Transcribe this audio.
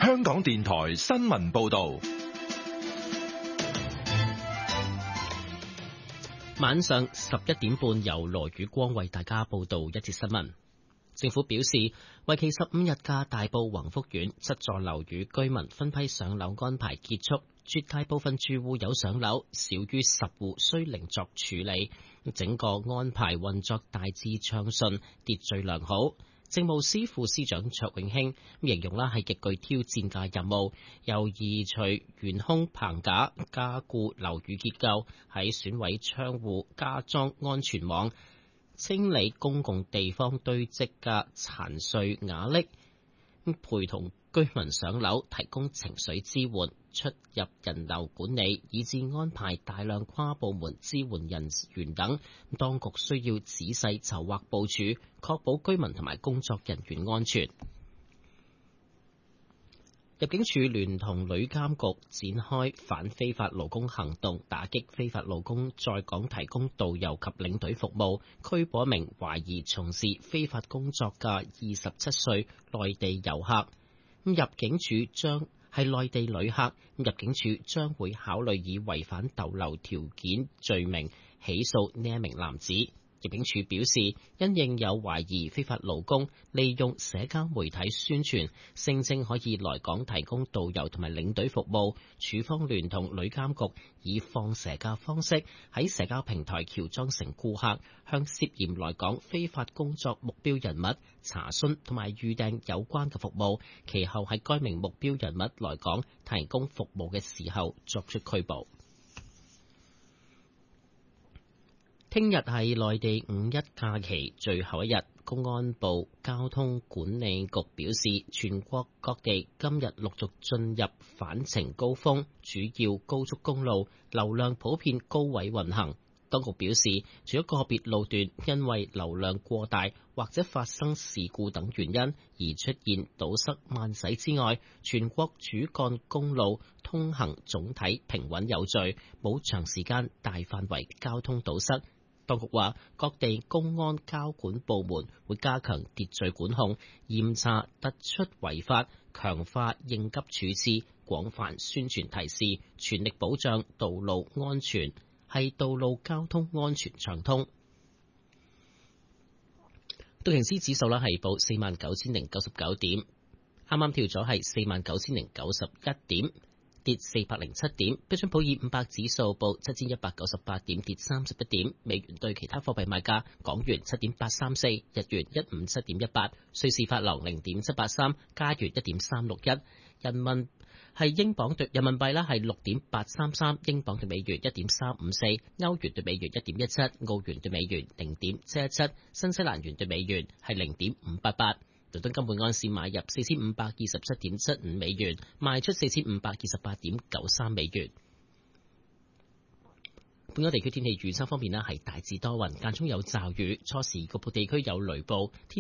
香港電台新聞報道。 晚上11點半，由羅宇光為大家報道一節新聞。政府表示，為期15日嘅大埔宏福苑7座樓宇居民分批上樓安排結束，絕大部分住戶有上樓，少於10戶需另作處理。整個安排運作大致暢順，秩序良好。政務司副司長卓永興形容係極具挑戰嘅任務，由移除懸空棚架、加固樓宇結構，喺損毀窗戶加裝安全網，清理公共地方堆積嘅殘碎瓦礫，陪同居民上樓，提供情緒支援、出入人流管理，以至安排大量跨部門支援人員等。當局需要仔細籌劃部署，確保居民同埋工作人員安全。入境處聯同旅監局展開反非法勞工行動，打擊非法勞工在港提供導遊及領隊服務，拘捕一名懷疑從事非法工作嘅27歲內地遊客。入境處將係內地旅客，入境處將會考慮以違反逗留條件罪名起訴呢一名男子。入境處表示，因應有懷疑非法勞工利用社交媒體宣傳，聲稱可以來港提供導遊同埋領隊服務，處方聯同旅監局以放蛇嘅方式喺社交平台喬裝成顧客，向涉嫌來港非法工作目標人物查詢同埋預訂有關嘅服務，其後喺該名目標人物來港提供服務嘅時候作出拘捕。聽日係內地五一假期最後一日，公安部交通管理局表示，全國各地今日陸續進入返程高峰，主要高速公路流量普遍高位運行。當局表示，除咗個別路段因為流量過大或者發生事故等原因而出現堵塞慢駛之外，全國主幹公路通行總體平穩有序，冇長時間大範圍交通堵塞。當局話，各地公安交管部門會加強秩序管控，嚴查突出違法，強化應急處置，廣泛宣傳提示，全力保障道路安全，係道路交通安全暢通。道瓊斯指數係報49,099點，啱啱跳咗係49,091點。跌407點，標準普爾500指數報7198點，跌31點。美元對其他貨幣賣價：港元7.834，日元157.18，瑞士法郎0.783，加元1.361，人民幣係6.833，英鎊對美元1.354，歐元對美元1.17，澳元對美元0.717，新西蘭元對美元係0.588。倫敦金每安士買入4527.75美元，賣出4528.93美元。本港地區天氣預測方面係大致多雲，間中有驟雨，初時局部地區有雷暴。